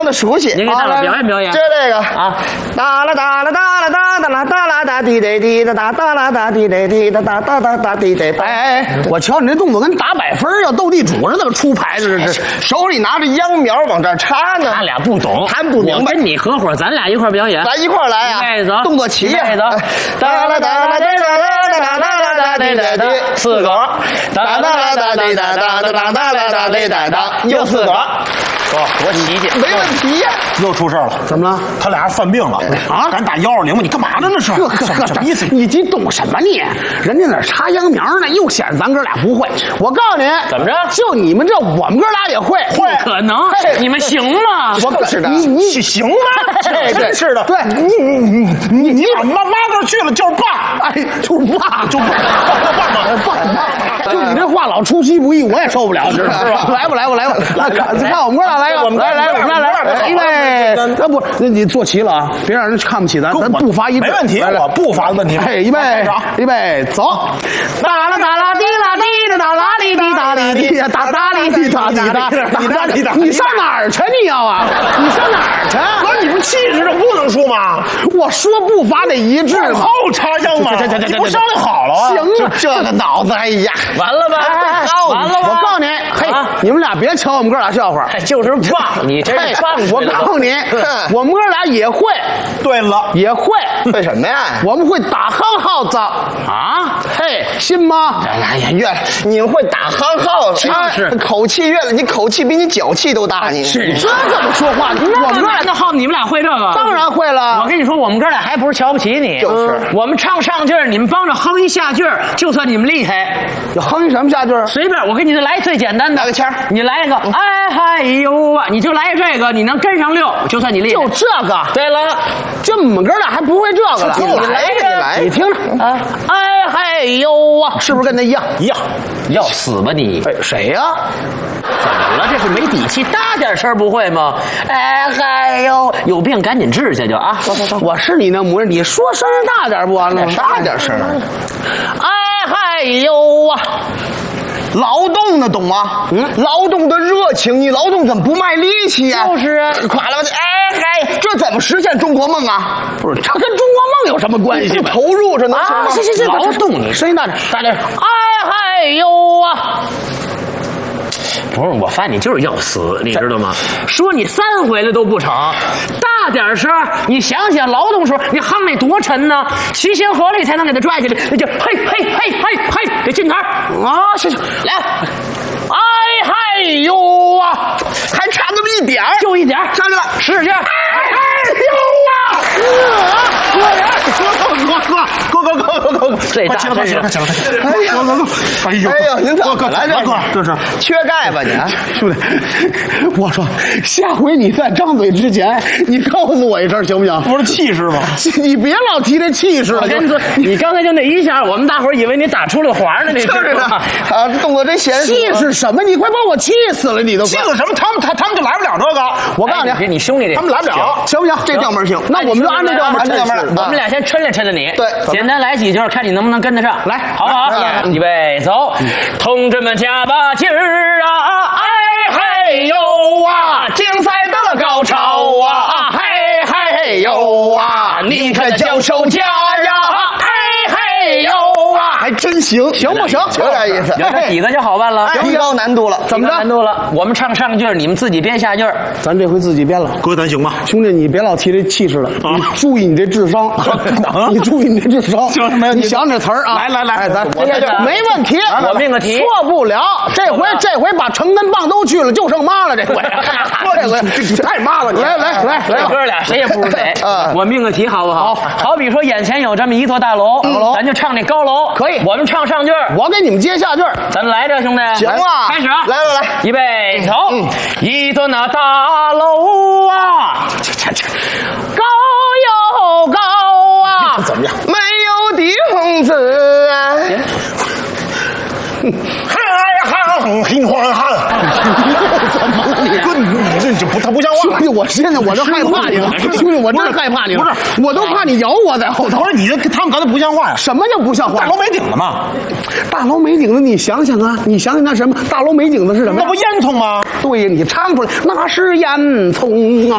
的熟悉。 你给大伙表演表演。 就这个啊， 哒啦哒啦哒啦哒哒啦哒啦哒滴滴滴哒哒哒啦哒滴滴滴哒哒哒哒哒滴滴。 哎，我瞧你这动作跟打100分要斗地主似的，怎么出牌子这是？ 手里拿着秧苗往这儿插呢。 他俩不懂， 他不明白。 我跟你合伙，咱俩一块表演。 咱一块来啊！ 走， 动作齐呀！ 走， 哒啦哒啦哒啦哒啦哒啦哒哒， 四个， 哒啦哒啦哒哒哒哒哒哒哒哒，又4个。 多齐气， 没问题呀。 又出事了， 怎么了？ 他俩犯病了啊！敢打120吗？你干嘛呢？那是什么意思？ 你懂什么你？人家那插秧苗呢，又显咱哥俩不会。我告诉你， 怎么着？ 就你们这，我们哥俩也会。 不可能！你们行吗？ 我是的， 你行吗？ 对， 是的， 对你把妈这去了就是爸， 哎，就是爸， 就爸就你这话老出其不意，我也受不了，知道吗？来吧，看我们哥俩来个，来，预备，那不，你坐齐了啊，别让人看不起咱，咱步伐一致， 没问题，我步伐的问题。 哎，预备，走！哒啦哒啦滴啦滴哒啦哩滴哒哩滴哒哒哩滴哒滴哒，你上哪儿去？你要啊？你上哪儿去？ 不是你们气质这不能输吗？ 我说步伐得一致嘛。 后插秧嘛，你不商量好了啊？ 行啊， 这个脑子，哎呀， 完了吧？完了吧？ 我告诉你，嘿，你们俩别瞧我们哥俩笑话， 就是棒，你这是棒。 我告诉你，我们哥俩也会。 对了， 也会。 为什么呀？ 我们会打夯号子啊！嘿，信吗？ 哎呀，你们会打夯号子， 是口气你口气比你脚气都大，你是这怎么说话？ 我们哥俩的号，你们俩会这个？ 当然会了。 我跟你说，我们哥俩还不是瞧不起你， 就是我们唱上句儿，你们帮着哼一下句儿，就算你们厉害。 要哼什么下句？ 随便，我给你来最简单的， 来个签儿， 你来一个，哎嗨呦啊，你就来这个，你能跟上6，就算你厉害。 就这个。 对了， 这我们哥俩还不会这个了。 你来， 你听着啊，哎嗨呦啊， 是不是跟他一样？ 一样， 要死吧你？ 哎，谁呀？ 怎么了？这是没底气，大点声不会吗？哎嗨呦，有病赶紧治去就啊！ 我是你那模样，你说声大点不完了吗？ 大点声。 哎嗨呦啊！ 劳动的懂吗？劳动的热情，你劳动怎么不卖力气呀？ 就是啊， 垮了吧？哎嗨，这怎么实现中国梦啊？ 不是，这跟中国梦有什么关系？ 不投入这能行吗？ 行， 劳动你声音大点， 大点！哎嗨呦啊！不是，我发现你就是要死，你知道吗？说你3回了都不成，大点声！你想想劳动时候，你夯那多沉呢，齐心合力才能给他拽起来，那就嘿，给劲头啊！行，来，哎嗨呦啊， 还差那么一点儿， 就一点， 上去了， 使劲！哎呦啊！ 哥， 这大快起来！ 哎呀， 哎呦， 您怎么来哥，这是缺钙吧你？ 兄弟，我说下回你在张嘴之前，你告诉我一声行不行？ 不是气势吗？ 你别老提这气势了。 你刚才就那一下，我们大伙儿以为你打出了环呢，那是的啊，动作真娴熟。 气势什么？你快把我气死了！你都气死什么？他们就来不了这个。 我告诉你， 你兄弟他们来不了， 行不行？ 这调门行。 那我们就按这调门， 我们俩先抻了你。 对， 简单来几句，看你能不能跟得上。 来， 好不好？预备，走！同志们加把劲儿啊！哎嘿呦啊！竞赛到了高潮啊！嘿呦啊！你可交手家呀！嘿呦啊！ 还真行， 行不行？ 有点意思， 有点底子就好办了。 提高难度了， 怎么着？ 难度了。我们唱上句，你们自己编下句。 咱这回自己编了， 哥，咱行吗？ 兄弟，你别老提这气势了，你注意你这智商，你注意你这智商。 行，没问题。 你想这词儿啊？ 来， 哎，咱我没问题。 我命个题， 错不了。这回把成跟棒都去了，就剩妈了。这回太妈了！来， 哥俩谁也不如谁。我命个题好不好？好比说眼前有这么一座大楼，咱就唱这高楼。 可以， 我们唱上句， 我给你们接下句， 咱来着，兄弟。 行了， 开始， 来， 预备，走。一座那大楼啊，高又高啊， 怎么样？没有顶子啊。 心慌汗， 怎么了你？ 哥，你这他不像话。 兄弟，我现在我就害怕你了，兄弟，我真害怕你了。不是，我都怕你咬我在后头。 不是你这，他们刚才不像话呀？ 什么叫不像话？ 大楼没顶子嘛？ 大楼没顶子，你想想啊，你想想那什么？大楼没顶子是什么？ 那不烟囱吗？ 对呀，你唱出来，那是烟囱啊。